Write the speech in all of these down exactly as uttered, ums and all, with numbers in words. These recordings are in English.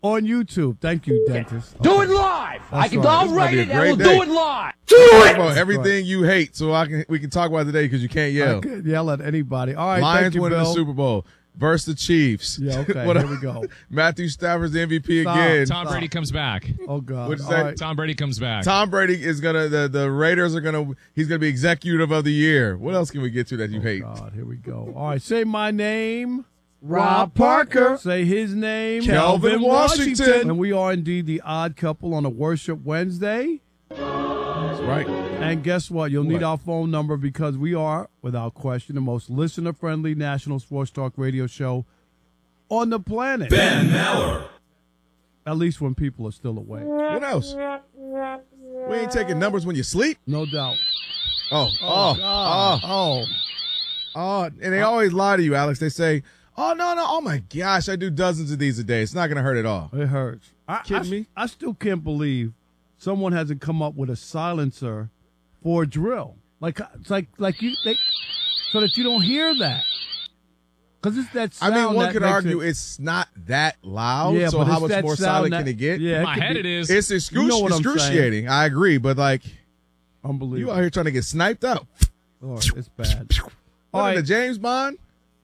on YouTube. Thank you, dentist. Do it live. That's I can. right. I'll This write be a it and great we'll day. do it live. Do it. About everything right. you hate, so I can we can talk about it today because you can't I yell. could yell at anybody. All right, Lions thank you, winning Bill. the Super Bowl versus the Chiefs. Yeah, okay, What here up? we go. Matthew Stafford's the M V P Stop. again. Tom Brady comes back. Oh, God. What'd you All say? right. Tom Brady comes back. Tom Brady is gonna the, the Raiders are gonna he's gonna be executive of the year. What else can we get to that you hate? God, here we go. All right, say my name. Rob Parker. Say his name. Kelvin Washington. And we are indeed the odd couple on a Worship Wednesday. That's right. And guess what? You'll need What? our phone number because we are, without question, the most listener-friendly national sports talk radio show on the planet. Ben Maller. At least when people are still awake. What else? We ain't taking numbers when you sleep. No doubt. Oh, oh, God. oh, Oh. oh, and they always lie to you, Alex. They say, "Oh no, no, oh my gosh, I do dozens of these a day. It's not gonna hurt at all." It hurts. I, Kidding I, me? I still can't believe someone hasn't come up with a silencer for a drill. Like it's like like you they, so that you don't hear that. Because it's that I sound. mean, one that could makes argue it, it's not that loud. yeah, so but how it's much that more sound silent that, can it get? Yeah, In it my could head be it is. It's excru- You know what I'm excruciating. I agree, but like you unbelievable. out here trying to get sniped up. Lord, it's bad. What All in the right, James Bond?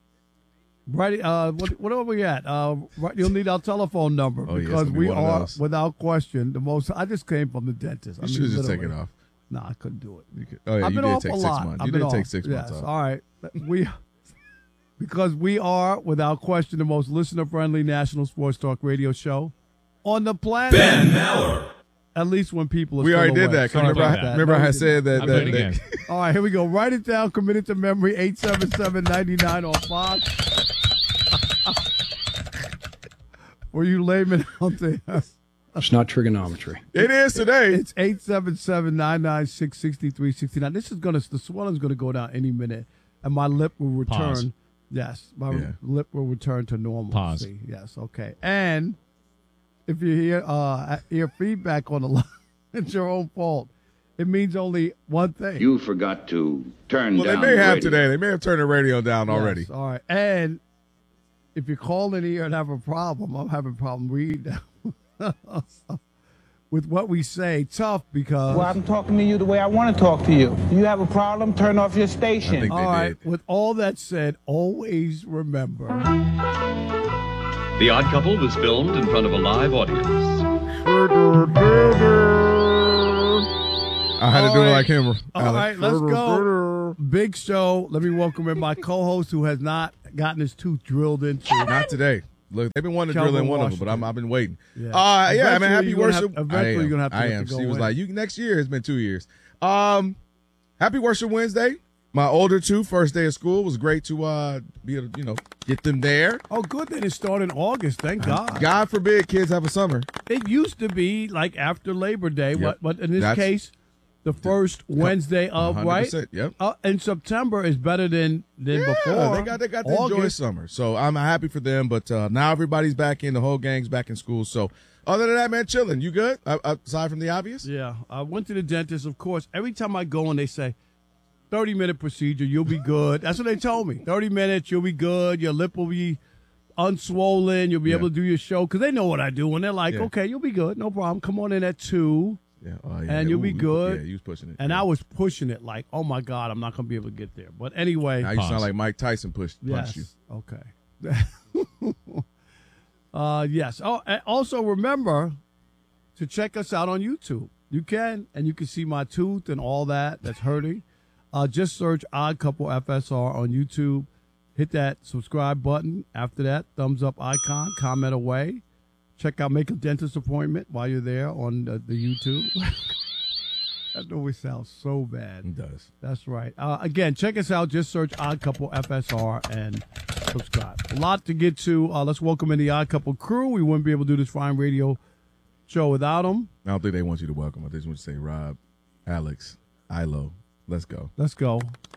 Oh, yeah, it's because gonna be we one of are, those. without question, the most. I just came from the dentist. I You mean, should just take it literally. off. No, I couldn't do it. You could, oh yeah, I've you been did off take a six lot. months. I've You been did off. take six yes. months off. All right. We because we are, without question, the most listener-friendly national sports talk radio show on the planet. Ben Maller. At least when people are We still already did awake. that. 'cause Sorry Remember, about I, that. remember No, I we had didn't. said that. I'll that, do it again. that All right, here we go. Write it down. Commit it to memory. eight seven seven, nine nine on Fox. Were you layman out there? It's not trigonometry. it is today. It's eight seven seven, nine nine six, six three six nine. This is going to, the swelling's going to go down any minute, and my lip will return. Pause. Yes, my Yeah. lip will return to normal. Pause. Yes, okay. And if you hear uh, hear feedback on the line, it's your own fault. It means only one thing. You forgot to turn Well, they down may the have radio. today. They may have turned the radio down Yes, already. all right. And if you call in here and have a problem, I'm having a problem reading with what we say. Tough because. Well, I'm talking to you the way I want to talk to you. You have a problem, turn off your I station. think All they right. did. With all that said, always remember. The Odd Couple was filmed in front of a live audience. I had to All do it right. like him. All Alex. right, let's go. Big show. Let me welcome in my co-host who has not gotten his tooth drilled into. Not today. Look, they've been wanting to Kelvin drill in one of them, but Washington. I'm, I've been waiting. Yeah. Uh, yeah, I mean, Eventually happy you're gonna worship. have- eventually I am. you're gonna have to I let am. it go She was in. like, "You next year." It's been two years. Um, happy worship Wednesday. My older two, first day of school, it was great to uh be able to, you know, get them there. Oh, good. They didn't start in August. Thank God. God forbid kids have a summer. It used to be like after Labor Day, Yep. but, but in this That's- case, the first Wednesday of, one hundred right? percent, Yep. Uh, and September is better than, than Yeah, before. they got they got to enjoy August. summer. So I'm happy for them. But uh, now everybody's back in. The whole gang's back in school. So other than that, man, chilling. You good? Uh, aside from the obvious. Yeah, I went to the dentist, of course. Every time I go and they say, thirty-minute procedure, you'll be good. That's what they told me. thirty minutes, you'll be good. Your lip will be unswollen. You'll be Yeah. able to do your show. Because they know what I do. And they're like, Yeah. okay, you'll be good. No problem. Come on in at two. Yeah. Oh, yeah. And you'll be Ooh, good. Yeah, you was pushing it. And yeah. I was pushing it like, oh, my God, I'm not going to be able to get there. But anyway. Now you Pause. sound like Mike Tyson pushed punched Yes. you. Okay. uh, yes. Oh, and also remember to check us out on YouTube. You can, and you can see my tooth and all that that's hurting. Uh, just search Odd Couple F S R on YouTube. Hit that subscribe button. After that, thumbs up icon, comment away. Check out Make a Dentist Appointment while you're there on the, the YouTube. That always sounds so bad. It does. That's right. Uh, again, check us out. Just search Odd Couple F S R and subscribe. A lot to get to. Uh, let's welcome in the Odd Couple crew. We wouldn't be able to do this fine radio show without them. I don't think they want you to welcome. I just want you to say Rob, Alex, Ilo. Let's go. Let's go.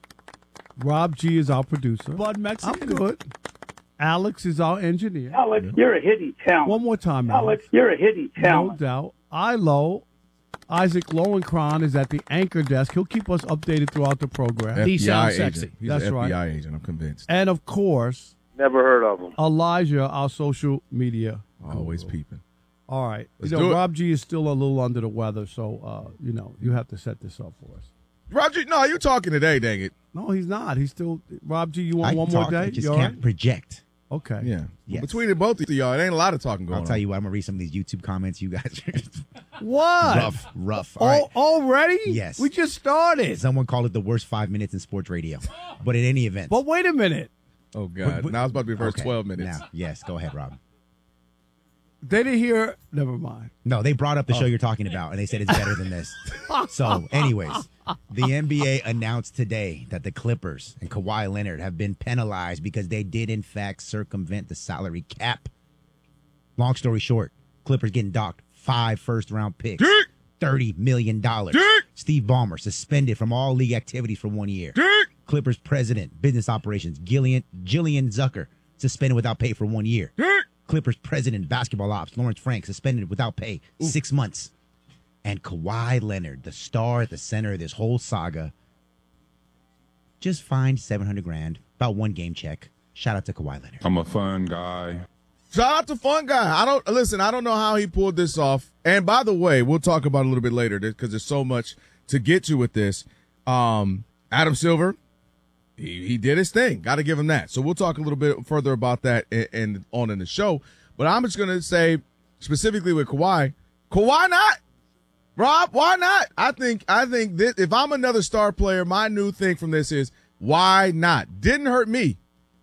Rob G is our producer. Bud Mexican. I'm good. Alex is our engineer. Alex, you're a hidden talent. One more time, Alex, Alex. you're a hidden No talent. doubt. Ilo, Isaac Lowenkron is at the anchor desk. He'll keep us updated throughout the program. F B I sounds agent. sexy. He's That's an right. F B I agent. I'm convinced. And, of course, Never heard of him. Elijah, our social media. Always peeping. All right. Let's you know, do it. Rob G is still a little under the weather, so, uh, you know, you have to set this up for us. Roger, no, you talking today, dang it. No, he's not. He's still – Rob G, you I want can one talk, more day? I just You all can't right? project. Okay. Yeah. Yes. Between the both of y'all, it ain't a lot of talking going I'll on. tell you what, I'm going to read some of these YouTube comments you guys What? rough, rough. All Al- right. Already? Yes. We just started. Someone called it the worst five minutes in sports radio. But in any event. But wait a minute. Oh, God. But- now it's about to be the first Okay, twelve minutes. Now, yes, go ahead, Rob. They didn't hear – never mind. No, they brought up the show you're talking about, and they said it's better than this. So, anyways, the N B A announced today that the Clippers and Kawhi Leonard have been penalized because they did, in fact, circumvent the salary cap. Long story short, Clippers getting docked five first-round picks, Dick! thirty million dollars. Dick! Steve Ballmer suspended from all league activities for one year. Dick! Clippers president, business operations, Gillian, Jillian Zucker, suspended without pay for one year. Dick! Clippers president, basketball ops, Lawrence Frank, suspended without pay, six months. And Kawhi Leonard, the star at the center of this whole saga, just fined seven hundred grand, about one game check. Shout out to Kawhi Leonard. I'm a fun guy. Shout out to Fun Guy. I don't listen. I don't know how he pulled this off. And by the way, we'll talk about it a little bit later because there's so much to get to with this. Um, Adam Silver, he, he did his thing. Got to give him that. So we'll talk a little bit further about that and, and on in the show. But I'm just gonna say specifically with Kawhi, Kawhi not. Rob, why not? I think I think that if I'm another star player, my new thing from this is why not? Didn't hurt me.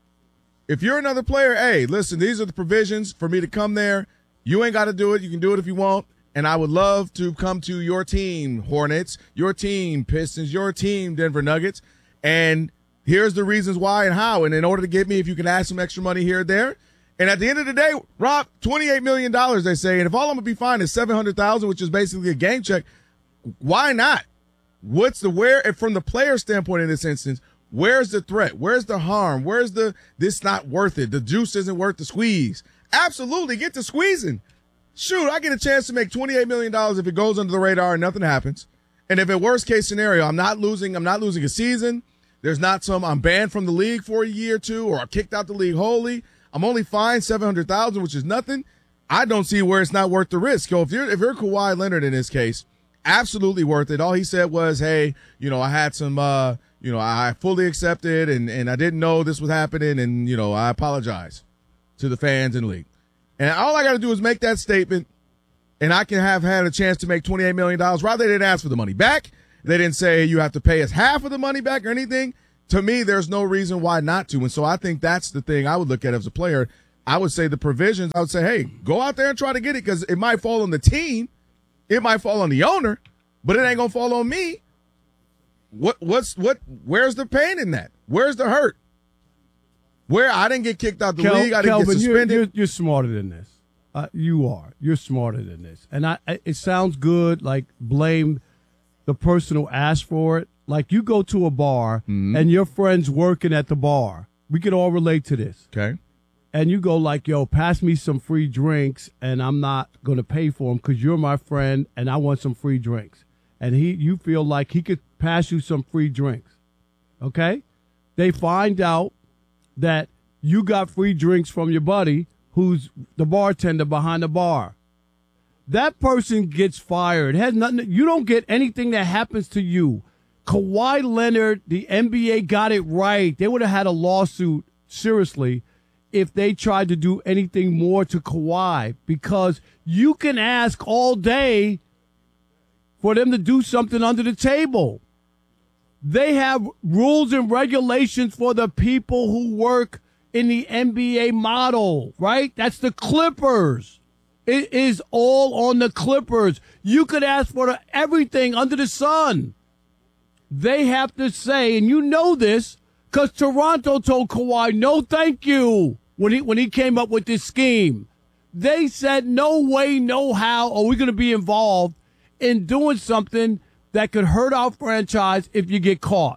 If you're another player, hey, listen, these are the provisions for me to come there. You ain't got to do it. You can do it if you want. And I would love to come to your team, Hornets, your team, Pistons, your team, Denver Nuggets. And here's the reasons why and how. And in order to get me, if you can add some extra money here or there. And at the end of the day, Rob, twenty-eight million dollars, they say. And if all I'm going to be fined is seven hundred thousand dollars, which is basically a game check, why not? What's the where? And from the player standpoint in this instance, where's the threat? Where's the harm? Where's the this not worth it? The juice isn't worth the squeeze. Absolutely, get to squeezing. Shoot, I get a chance to make twenty-eight million dollars if it goes under the radar and nothing happens. And if at worst case scenario, I'm not losing, I'm not losing a season. There's not some I'm banned from the league for a year or two, or I'm kicked out the league wholly. I'm only fined seven hundred thousand dollars, which is nothing. I don't see where it's not worth the risk. So if you're if you're Kawhi Leonard in this case, absolutely worth it. All he said was, hey, you know, I had some uh You know, I fully accepted, and, and I didn't know this was happening, and, you know, I apologize to the fans and league. And all I got to do is make that statement, and I can have had a chance to make twenty-eight million dollars. Rather, they didn't ask for the money back. They didn't say you have to pay us half of the money back or anything. To me, there's no reason why not to. And so I think that's the thing I would look at as a player. I would say the provisions, I would say, hey, go out there and try to get it because it might fall on the team. It might fall on the owner, but it ain't going to fall on me. What what's what where's the pain in that? Where's the hurt? Where I didn't get kicked out the Kel- league, I didn't Kelvin, get you're, suspended. you're, you're smarter than this. Uh, you are. You're smarter than this. And I, I it sounds good, like blame the person who asked for it. Like you go to a bar Mm-hmm. and your friend's working at the bar. We can all relate to this. Okay. And you go like, yo, pass me some free drinks, and I'm not going to pay for them because you're my friend and I want some free drinks. And he, you feel like he could pass you some free drinks. Okay? They find out that you got free drinks from your buddy who's the bartender behind the bar. That person gets fired. It has nothing. You don't get anything that happens to you. Kawhi Leonard, the N B A got it right. They would have had a lawsuit, seriously, if they tried to do anything more to Kawhi, because you can ask all day for them to do something under the table. They have rules and regulations for the people who work in the N B A model, right? That's the Clippers. It is all on the Clippers. You could ask for everything under the sun. They have to say, and you know this, because Toronto told Kawhi, no thank you, when he when he came up with this scheme. They said, no way, no how are we going to be involved in doing something that could hurt our franchise if you get caught.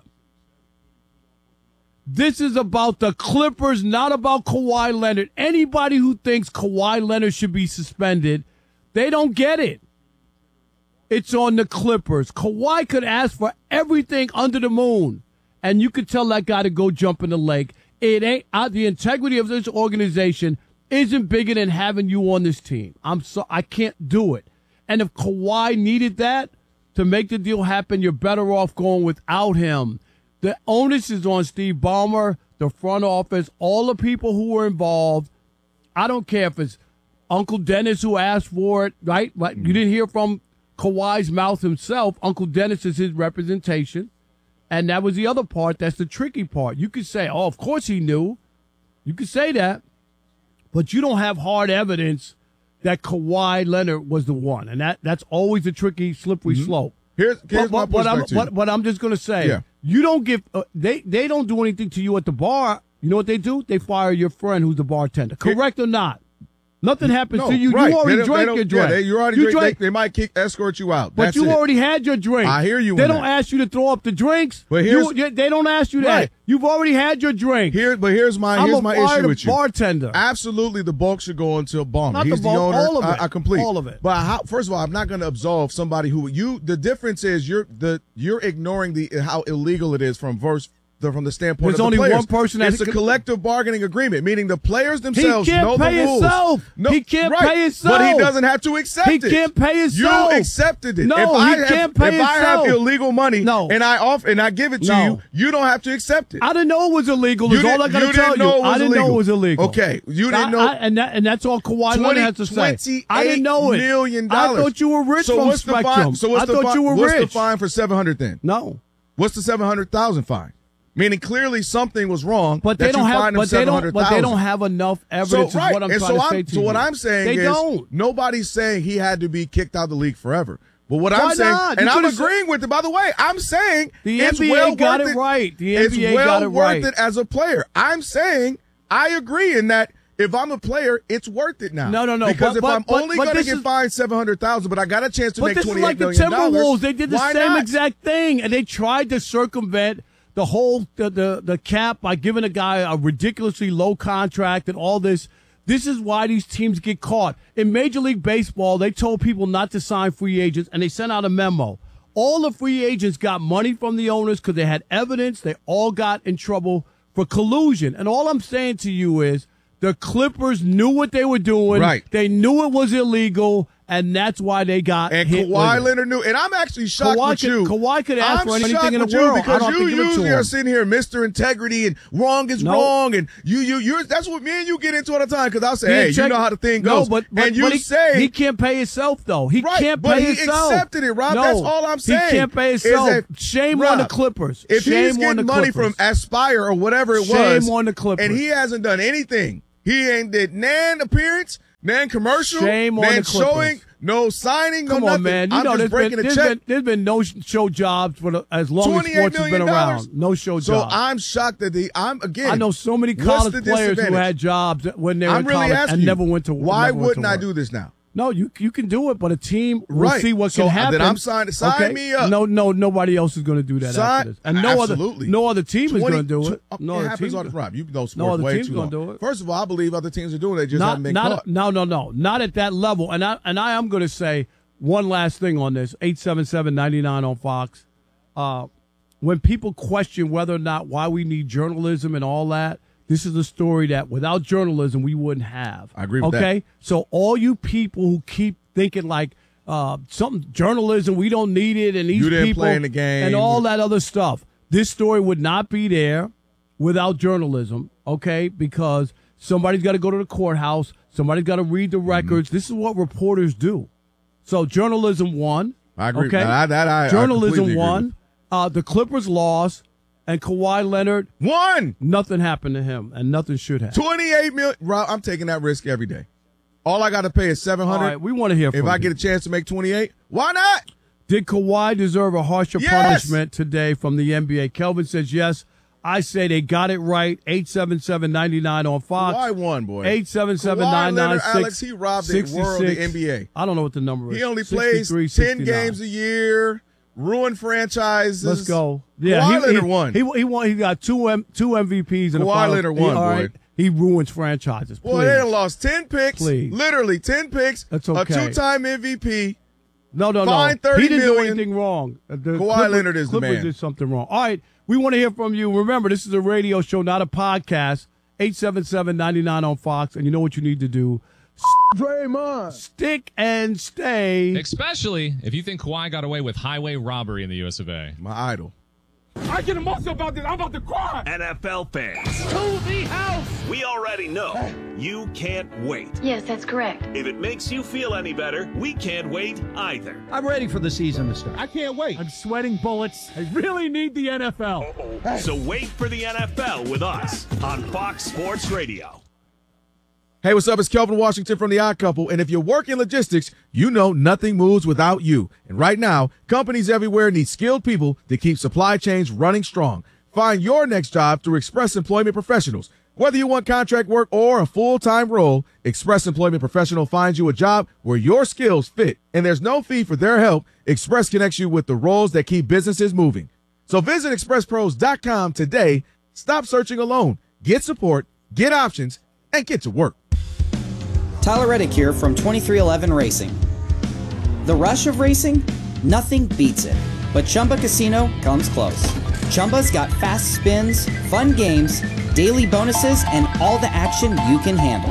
This is about the Clippers, not about Kawhi Leonard. Anybody who thinks Kawhi Leonard should be suspended, they don't get it. It's on the Clippers. Kawhi could ask for everything under the moon, and you could tell that guy to go jump in the lake. It ain't uh, the integrity of this organization isn't bigger than having you on this team. I'm so I can't do it. And if Kawhi needed that to make the deal happen, you're better off going without him. The onus is on Steve Ballmer, the front office, all the people who were involved. I don't care if it's Uncle Dennis who asked for it, right? But you didn't hear from Kawhi's mouth himself. Uncle Dennis is his representation. And that was the other part. That's the tricky part. You could say, oh, of course he knew. You could say that. But you don't have hard evidence that Kawhi Leonard was the one. And that, that's always a tricky, slippery mm-hmm. slope. Here's, here's but, my but, I'm, pushback to but, you. but I'm just going to say, Yeah. you don't give uh, they, they don't do anything to you at the bar. You know what they do? They fire your friend who's the bartender. Correct or not? Nothing happens No, to you. right. You already They don't- they drank don't- your drink. Yeah, they, you already you drink. drank, They, they might kick, escort you out. but That's you it. already had your drink. I hear you They on don't that. ask you to throw up the drinks. But You- here's- you- they don't ask you that. Right. You've already had your drink. Here, but here's my I'm here's a my fired issue with you. bartender. Absolutely, the bulk should go into a bomb. Not He's the the, bulk, owner. all of it. I, I complete All of it. But how, first of all, I'm not going to absolve somebody who you. The difference is you're the you're ignoring the how illegal it is from verse. The, from the standpoint There's of only the players. one person that it's a can- collective bargaining agreement, meaning the players themselves He can't know pay the rules. himself. No, He can't right. pay himself. But he doesn't have to accept He it. can't pay himself. You accepted it. No, if he I have, can't pay if I have himself. illegal money No. and I off and I give it to No. you, you don't have to accept it. I didn't know it was illegal. You Is all I didn't- got to you tell didn't you. know it was I didn't know it illegal. was illegal. Okay, you didn't I- know- I- and that and that's all Kawhi Leonard has to say. twenty-eight I didn't know it. million I dollars. thought you were rich so from what's the Spectrum. fine? So what's I the thought fine? you were what's rich. the fine for seven hundred then? No. What's the seven hundred thousand fine? Meaning clearly something was wrong. But that they don't you have. fined him But they don't. But they don't seven hundred thousand. have enough So evidence. right, Is what I'm and trying so to I'm say to so you. what I'm saying they is don't. nobody's saying he had to be kicked out of the league forever. But what Why I'm saying, not? and You I'm could've agreeing with it. By the way, I'm saying The it's N B A well got worth it right. The N it's B A well got it worth right. it as a player. I'm saying I agree in that. If I'm a player, it's worth it now. No, no, no, Because but- if but- I'm but- only but going to this get is- fined seven hundred thousand, but I got a chance to But make this is twenty-eight like the million dollars. Timberwolves. They did the why same not? exact thing, and they tried to circumvent the whole the, the the cap by giving a guy a ridiculously low contract and all this. This is why these teams get caught. In Major League Baseball, they told people not to sign free agents, and they sent out a memo. All the free agents got money from the owners because they had evidence. They all got in trouble for collusion. And all I'm saying to you is the Clippers knew what they were doing. Right. They knew it was illegal, and that's why they got And hit with Kawhi it. Leonard knew, and I'm actually shocked Kawhi with could- you. Kawhi could ask I'm for anything shocked in the with you world. I because don't have you to give it to usually him. are sitting here, Mister Integrity, and wrong is No. wrong, and you, you, you. That's what me and you get into all the time. Because I'll say, He hey, check- you know how the thing No, goes, but, but, and you but he, say he can't pay himself though. He Right, can't but pay he himself. accepted it, Rob. No, That's all I'm saying. He can't pay is himself. that- Shame Rob, on the Clippers. If Shame he's on getting the money Clippers. from Aspire or whatever it Shame was, on the Clippers. and he hasn't done anything. He ain't did nan appearance, nan commercial, Shame on nan the Clippers. showing, no signing, Come no on, nothing. man. You I'm know, just there's been, breaking a there's, check. been, there's been no show jobs for the, as long as twenty-eight sports has been million dollars. around. No show So jobs. I'm shocked that the I'm again. I know so many what's college the players who disadvantage? had jobs when they were I'm in really college asking and you, never went to why never went wouldn't to I work. do this now? No, you you can do it, but a team will Right. see what So, can uh, happen. then I'm signed- sign okay? me up. No, no, nobody else is going to do that Sign- after this, and no Absolutely. other no other team is twenty going to do it. tw- No it other happens team. all the Rob, you know No sports other way team's too gonna long. do it. First of all, I believe other teams are doing it. They just Not, haven't been not, caught. no, no, no, not at that level. And I and I am going to say one last thing on this. eight seven seven, nine nine on Fox. Uh, when people question whether or not why we need journalism and all that, this is a story that without journalism we wouldn't have. I agree with that. Okay, so all you people who keep thinking like uh, something journalism, we don't need it, and these You didn't people play in the game. and all that other stuff. This story would not be there without journalism. Okay, because somebody's got to go to the courthouse. Somebody's got to read the records. Mm-hmm. This is what reporters do. So journalism won. I agree. Okay, That- that I- I journalism completely agree won. with. Uh, the Clippers lost, and Kawhi Leonard, One nothing happened to him, and nothing should have. twenty-eight million. Rob, I'm taking that risk every day. All I got to pay is seven All hundred. right, we want to hear from If I you. get a chance to make twenty-eight, why not? Did Kawhi deserve a harsher Yes! punishment today from the N B A? Kelvin says yes. I say they got it right. eight seven seven, nine nine on Fox. Kawhi won, boy. eight seven seven, Kawhi nine nine Leonard, six. Alex, he robbed the world of the N B A. I don't know what the number is. He only plays sixty-three, ten sixty-nine. games a year, ruined franchises. Let's go. Yeah, Kawhi he, Leonard he, won. He, he won. He got two M, two M V Ps in the Kawhi finals. Leonard won, he, all boy. right, he ruins franchises. Boy, Please. they done lost ten picks. Please. Literally ten picks. That's okay. A two-time M V P. No, no, Fine, no. thirty He didn't million. do anything wrong. The Kawhi Clippers- Leonard is the Clippers man. did something wrong. All right, we want to hear from you. Remember, this is a radio show, not a podcast. eight seven seven, nine nine on Fox. And you know what you need to do. Draymond. Stick and stay. Especially if you think Kawhi got away with highway robbery in the U S of A. My idol. I get emotional about this. I'm about to cry. N F L fans. To the house. We already know you can't wait. Yes, that's correct. If it makes you feel any better, we can't wait either. I'm ready for the season to start. I can't wait. I'm sweating bullets. I really need the N F L. Uh-oh. So wait for the N F L with us on Fox Sports Radio. Hey, what's up? It's Kelvin Washington from The Odd Couple, and if you work in logistics, you know nothing moves without you. And right now, companies everywhere need skilled people to keep supply chains running strong. Find your next job through Express Employment Professionals. Whether you want contract work or a full-time role, Express Employment Professional finds you a job where your skills fit, and there's no fee for their help. Express connects you with the roles that keep businesses moving. So visit express pros dot com today. Stop searching alone. Get support, get options, and get to work. Tyler Reddick here from twenty-three eleven Racing. The rush of racing? Nothing beats it. But Chumba Casino comes close. Chumba's got fast spins, fun games, daily bonuses, and all the action you can handle.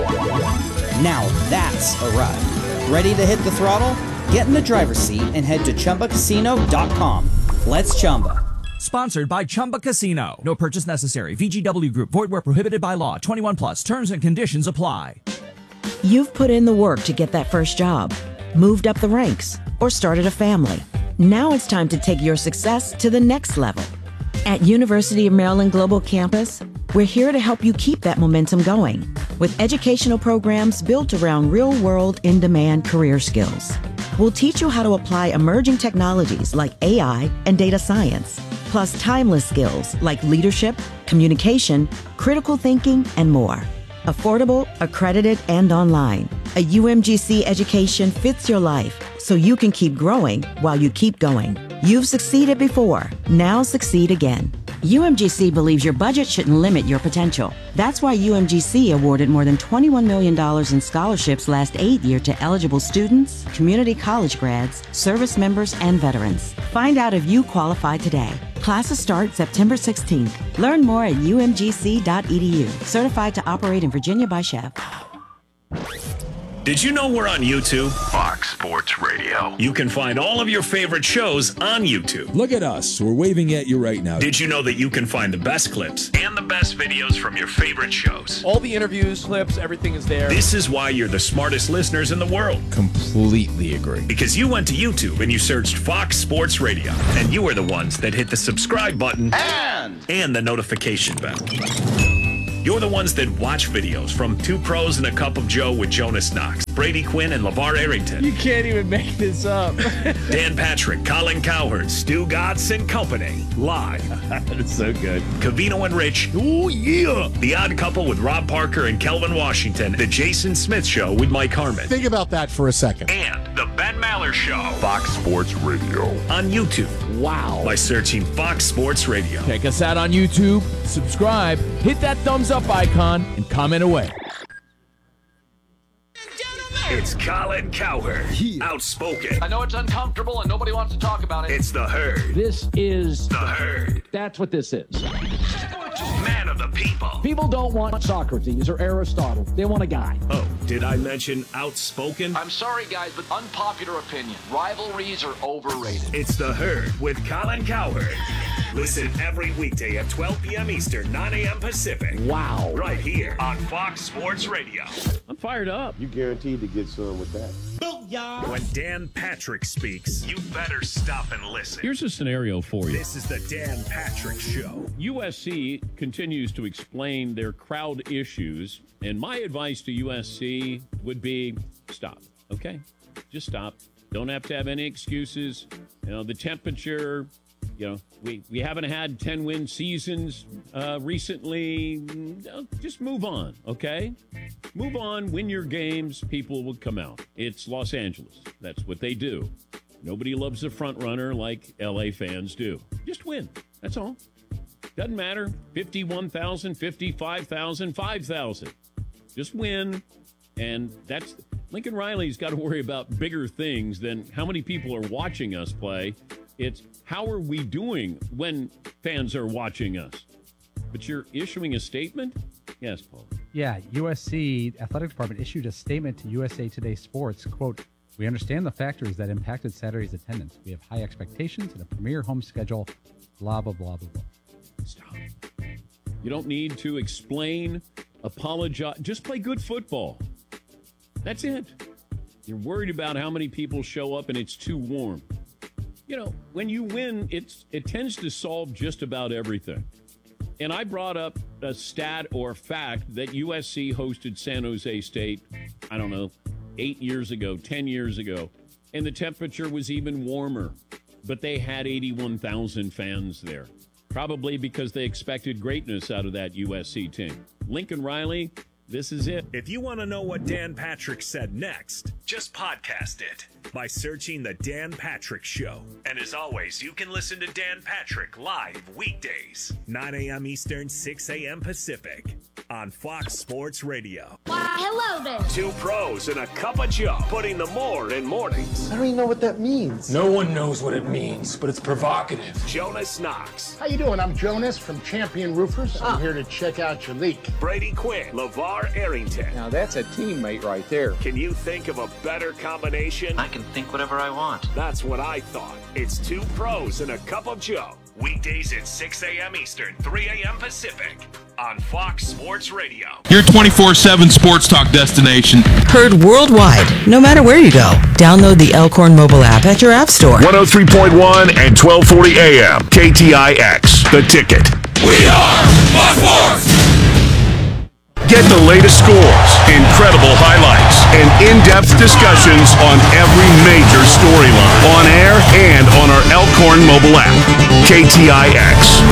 Now that's a ride. Ready to hit the throttle? Get in the driver's seat and head to chumba casino dot com. Let's Chumba. Sponsored by Chumba Casino. No purchase necessary. V G W Group. Void where prohibited by law. twenty-one plus. Terms and conditions apply. You've put in the work to get that first job, moved up the ranks, or started a family. Now it's time to take your success to the next level. At University of Maryland Global Campus, we're here to help you keep that momentum going with educational programs built around real-world, in-demand career skills. We'll teach you how to apply emerging technologies like A I and data science, plus timeless skills like leadership, communication, critical thinking, and more. Affordable, accredited, and online. A U M G C education fits your life so you can keep growing while you keep going. You've succeeded before. Now succeed again. U M G C believes your budget shouldn't limit your potential. That's why U M G C awarded more than twenty-one million dollars in scholarships last eight year to eligible students, community college grads, service members, and veterans. Find out if you qualify today. Classes start September sixteenth. Learn more at U M G C dot E D U. Certified to operate in Virginia by Chev. Did you know we're on YouTube? Fox Sports Radio. You can find all of your favorite shows on YouTube. Look at us. We're waving at you right now. Did you know that you can find the best clips and the best videos from your favorite shows? All the interviews, clips, everything is there. This is why you're the smartest listeners in the world. Completely agree. Because you went to YouTube and you searched Fox Sports Radio, and you were the ones that hit the subscribe button and, and the notification bell. You're the ones that watch videos from Two Pros and a Cup of Joe with Jonas Knox, Brady Quinn, and LeVar Arrington. You can't even make this up. Dan Patrick, Colin Cowherd, Stu Godson and Company. Live. That's so good. Cavino and Rich. Oh, yeah. The Odd Couple with Rob Parker and Kelvin Washington. The Jason Smith Show with Mike Harmon. Think about that for a second. And The Ben Maller Show. Fox Sports Radio. On YouTube. Wow. By searching Fox Sports Radio. Check us out on YouTube. Subscribe. Hit that thumbs up icon and comment away. It's Colin Cowherd, yeah. Outspoken. I know it's uncomfortable and nobody wants to talk about it. It's the Herd. This is the Herd. That's what this is. Man of the people. People don't want Socrates or Aristotle. They want a guy. Oh, did I mention outspoken? I'm sorry, guys, but unpopular opinion. Rivalries are overrated. It's the Herd with Colin Cowherd. Listen every weekday at twelve p.m. Eastern, nine a.m. Pacific. Wow. Right here on Fox Sports Radio. I'm fired up. You guaranteed to get some with that. When Dan Patrick speaks, you better stop and listen. Here's a scenario for you. This is the Dan Patrick Show. U S C continues to explain their crowd issues, and my advice to U S C would be stop, okay? Just stop. Don't have to have any excuses. You know, the temperature... You know, we, we haven't had ten-win seasons uh, recently. Just move on, okay? Move on, win your games, people will come out. It's Los Angeles. That's what they do. Nobody loves a front runner like L A fans do. Just win. That's all. Doesn't matter. fifty-one thousand, fifty-five thousand, five thousand. Just win. And that's... Lincoln Riley's got to worry about bigger things than how many people are watching us play. It's how are we doing when fans are watching us? But you're issuing a statement? Yes, Paul. Yeah, U S C Athletic Department issued a statement to U S A Today Sports, quote, "We understand the factors that impacted Saturday's attendance. We have high expectations and a premier home schedule, blah, blah, blah, blah, blah." Stop. You don't need to explain, apologize. Just play good football. That's it. You're worried about how many people show up and it's too warm. You know, when you win, it's it tends to solve just about everything. And I brought up a stat or fact that U S C hosted San Jose State, I don't know, eight years ago, ten years ago, and the temperature was even warmer. But they had eighty-one thousand fans there, probably because they expected greatness out of that U S C team. Lincoln Riley, this is it. If you want to know what Dan Patrick said next, just podcast it by searching The Dan Patrick Show. And as always, you can listen to Dan Patrick live weekdays, nine a.m. Eastern, six a.m. Pacific, on Fox Sports Radio. Why, hello there. Two pros and a cup of Joe, putting the more in mornings. I don't even know what that means. No one knows what it means, but it's provocative. Jonas Knox. How you doing? I'm Jonas from Champion Roofers. I'm here to check out your leak. Brady Quinn. LeVar Arrington. Now that's a teammate right there. Can you think of a better combination? I can think whatever I want. That's what I thought. It's two pros and a cup of Joe. Weekdays at six a.m. Eastern, three a.m. Pacific, on Fox Sports Radio. Your twenty-four seven sports talk destination. Heard worldwide, no matter where you go. Download the Elkhorn mobile app at your app store. one oh three point one and twelve forty A M. K T I X, The Ticket. We are Fox Sports! Get the latest scores, incredible highlights, and in-depth discussions on every major storyline on air and on our Elkhorn mobile app. K T I X,